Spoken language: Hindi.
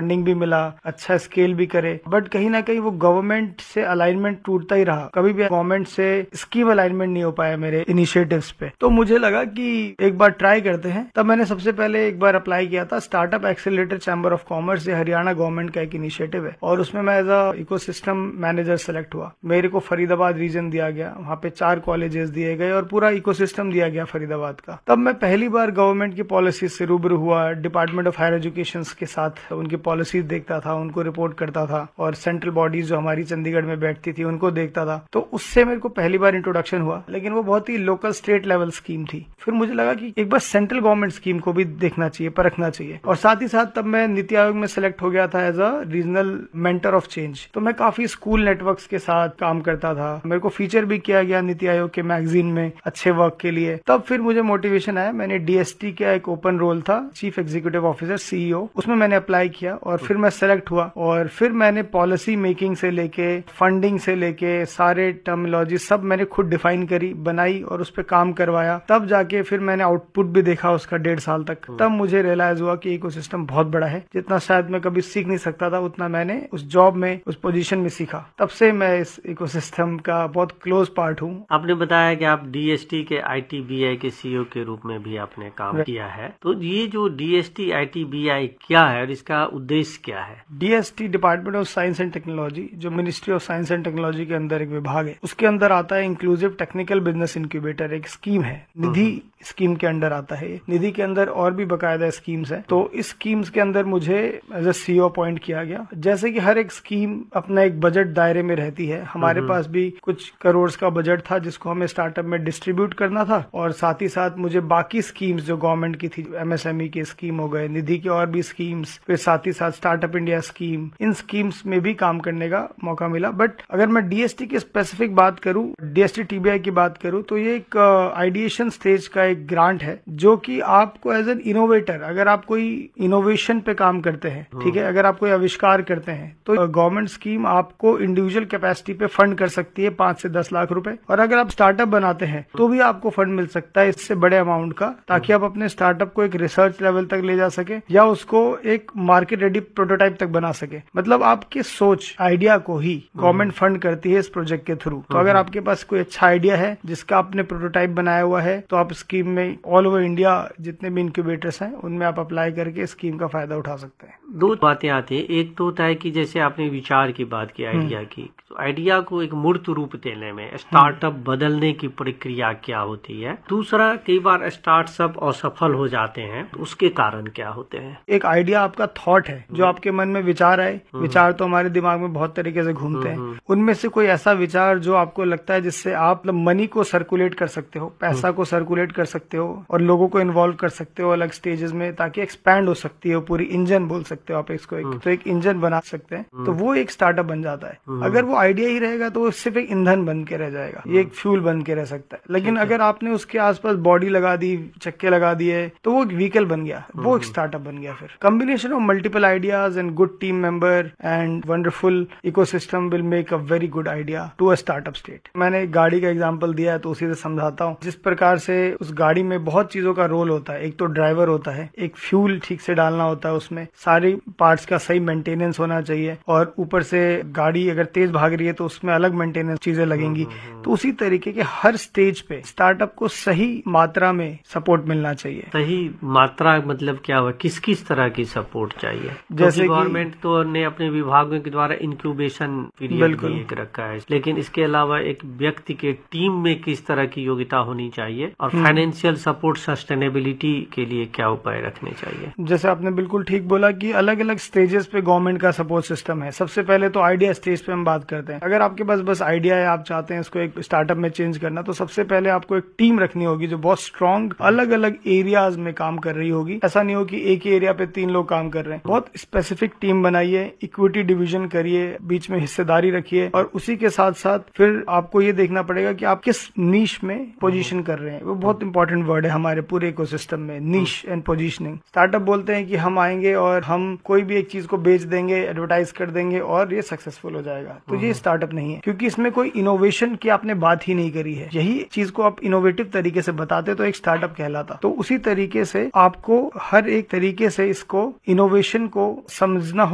फंडिंग भी मिला, अच्छा स्केल भी करे, बट कहीं ना कहीं वो गवर्नमेंट से अलाइनमेंट टूटता ही रहा। कभी भी गवर्नमेंट से स्कीम अलाइनमेंट नहीं हो पाया मेरे इनिशिएटिव्स पे। तो मुझे लगा कि एक बार ट्राई करते हैं। तब मैंने सबसे पहले एक बार अप्लाई किया था startup accelerator chamber of commerce, ये हरियाणा गवर्नमेंट का एक इनिशिएटिव है, और उसमें मैं as a ecosystem manager select हुआ। मेरे को फरीदाबाद रीजन दिया गया, वहां पे 4 कॉलेजेस दिए गए और पूरा इकोसिस्टम दिया गया फरीदाबाद का। तब मैं पहली बार गवर्नमेंट की पॉलिसी से रूबरू हुआ, डिपार्टमेंट ऑफ हायर एजुकेशन के साथ उनकी पॉलिसीज देखता था, उनको रिपोर्ट करता था, और सेंट्रल बॉडीज जो हमारी चंडीगढ़ में बैठती थी उनको देखता था। तो उससे मेरे को पहली बार इंट्रोडक्शन हुआ, लेकिन वो बहुत ही लोकल स्टेट लेवल स्कीम थी। फिर मुझे लगा कि एक बार सेंट्रल गवर्नमेंट स्कीम को भी देखना चाहिए, परखना चाहिए। और साथ ही साथ तब मैं नीति आयोग में सिलेक्ट हो गया था as a regional mentor of change. तो मैं काफी स्कूल नेटवर्क्स के साथ काम करता था, मेरे को फीचर भी किया गया नीति आयोग के मैगजीन में अच्छे वर्क के लिए। तब फिर मुझे मोटिवेशन आया, मैंने डीएसटी का एक ओपन रोल था, चीफ एग्जीक्यूटिव ऑफिसर सीईओ, उसमें मैंने अप्लाई किया और फिर मैं सेलेक्ट हुआ। और फिर मैंने पॉलिसी मेकिंग से लेके फंडिंग से लेके सारे टर्मिनोलॉजी सब मैंने खुद डिफाइन करी, बनाई और उस पर काम करवाया। तब जाके फिर मैंने आउटपुट भी देखा उसका 1.5 साल तक। तब मुझे रियलाइज हुआ कि इकोसिस्टम बहुत बड़ा है, जितना शायद मैं कभी सीख नहीं सकता था उतना मैंने उस जॉब में, उस पोजीशन में सीखा। तब से मैं इस इकोसिस्टम का बहुत क्लोज पार्ट हूँ। आपने बताया कि आप डीएसटी के आईटीबीआई के सीईओ के रूप में भी आपने काम किया है, तो ये जो डीएसटी आईटीबीआई क्या है और इसका उद्देश्य क्या है? DST department of science and technology, जो ministry of science and technology के अंदर एक विभाग है, उसके अंदर आता है इंक्लूसिव टेक्निकल बिजनेस इंक्यूबेटर, एक स्कीम है, निधि स्कीम के अंडर आता है। निधि के अंदर और भी बकायदा स्कीम्स हैं। तो इस स्कीम्स के अंदर मुझे एज ए सीईओ अपॉइंट किया गया। जैसे कि हर एक स्कीम अपना एक बजट दायरे में रहती है, हमारे पास भी कुछ करोड़ का बजट था जिसको हमें स्टार्टअप में डिस्ट्रीब्यूट करना था, और साथ ही साथ मुझे बाकी स्कीम्स जो गवर्नमेंट की थी, एमएसएमई की स्कीम हो गए, निधि की और भी स्कीम्स, फिर साथ ही साथ स्टार्टअप इंडिया स्कीम, इन स्कीम्स में भी काम करने का मौका मिला। बट अगर मैं डीएसटी की स्पेसिफिक बात करूं, डीएसटी टीबीआई की बात करूं, तो ये एक आइडिएशन स्टेज का एक ग्रांट है, जो कि आपको एज एन इनोवेटर, अगर आप कोई इनोवेशन पे काम करते हैं, ठीक है, अगर आप कोई आविष्कार करते हैं, तो गवर्नमेंट स्कीम आपको इंडिविजुअल कैपेसिटी पे फंड कर सकती है 5 से 10 लाख रुपए। और अगर आप स्टार्टअप बनाते हैं तो भी आपको फंड मिल सकता है इससे बड़े अमाउंट का, ताकि आप अपने स्टार्टअप को एक रिसर्च लेवल तक ले जा सके या उसको एक मार्केट रेडी प्रोटोटाइप तक बना सके। मतलब आपके सोच, आइडिया को ही गवर्नमेंट फंड करती है इस प्रोजेक्ट के थ्रू। तो अगर आपके पास कोई अच्छा आइडिया है जिसका आपने प्रोटोटाइप बनाया हुआ है, तो आप स्कीम में ऑल ओवर इंडिया जितने भी इंक्यूबेटर्स हैं उनमें आप अप्लाई करके स्कीम का फायदा उठा सकते हैं। 2 बातें आती हैं। एक तो होता है कि जैसे आपने विचार की बात की, आइडिया की, तो आइडिया को एक मूर्त रूप देने में स्टार्टअप बदलने की प्रक्रिया क्या होती है। दूसरा, कई बार स्टार्टअप असफल हो जाते हैं, तो उसके कारण क्या होते हैं? एक आइडिया आपका थॉट है, जो आपके मन में विचार आए। विचार तो हमारे दिमाग में बहुत तरीके से घूमते हैं। उनमें से कोई ऐसा विचार जो आपको लगता है जिससे आप मनी को सर्कुलेट कर सकते हो, पैसा को सर्कुलेट कर सकते हो और लोगों को इन्वॉल्व कर सकते हो अलग स्टेजेस में, ताकि एक्सपैंड हो सकती हो, पूरी इंजन बोल सकते हो आप इसको, एक इंजन बना सकते हैं, तो वो एक स्टार्टअप बन जाता है। अगर वो आइडिया ही रहेगा तो वो सिर्फ एक ईंधन बन के रह जाएगा, ये एक फ्यूल बन के रह सकता है। लेकिन अगर आपने उसके आसपास बॉडी लगा दी, चक्के लगा दिए, तो वो एक व्हीकल बन गया, वो एक स्टार्टअप बन गया। फिर combination of multiple ideas and good team member and wonderful ecosystem will make a very good idea to a startup state. मैंने एक गाड़ी का एग्जांपल दिया है तो उसी से समझाता हूँ। जिस प्रकार से उस गाड़ी में बहुत चीजों का रोल होता है, एक तो ड्राइवर होता है, एक फ्यूल ठीक से डालना होता है, उसमें सारी पार्ट्स का सही मेंटेनेंस होना चाहिए, और ऊपर से गाड़ी अगर तेज भाग रही है तो उसमें अलग मेंटेनेंस चीजें लगेंगी। तो उसी तरीके के हर स्टेज पे स्टार्टअप को सही मात्रा में सपोर्ट मिलना चाहिए। सही मात्रा मतलब क्या हुआ, किस किस तरह की सपोर्ट चाहिए? जैसे गवर्नमेंट तो ने अपने विभागों के द्वारा इंक्यूबेशन पीरियड भी एक रखा है, लेकिन इसके अलावा एक व्यक्ति के टीम में किस तरह की योग्यता होनी चाहिए, और फाइनेंशियल सपोर्ट सस्टेनेबिलिटी के लिए क्या उपाय रखने चाहिए? जैसे आपने बिल्कुल ठीक बोला कि अलग अलग स्टेजेस पे गवर्नमेंट का सपोर्ट सिस्टम है। सबसे पहले तो आइडिया स्टेज पे हम बात करते हैं। अगर आपके पास बस आइडिया है, आप चाहते हैं इसको एक स्टार्टअप में चेंज करना, तो सबसे पहले आपको एक टीम रखनी होगी जो बहुत स्ट्रांग अलग अलग एरियाज में काम कर रही होगी। ऐसा नहीं हो कि एक ही एरिया पे 3 लोग काम कर रहे हैं। बहुत स्पेसिफिक टीम बनाइए, इक्विटी डिवीजन करिए, बीच में हिस्सेदारी रखिए, और उसी के साथ साथ फिर आपको ये देखना पड़ेगा कि आप किस नीश में पोजीशन कर रहे हैं। वो बहुत इंपॉर्टेंट वर्ड है हमारे पूरे इकोसिस्टम में, नीश एंड पोजीशनिंग। स्टार्टअप बोलते हैं कि हम आएंगे और हम कोई भी एक चीज को बेच देंगे, एडवर्टाइज कर देंगे और ये सक्सेसफुल हो जाएगा, तो ये स्टार्टअप नहीं है, क्योंकि इसमें कोई इनोवेशन की आपने बात ही नहीं करी है। यही चीज को आप इनोवेटिव तरीके से बताते तो एक स्टार्टअप कहलाता। तो उसी तरीके से आपको हर एक तरीके से इसको इनोवेशन को समझना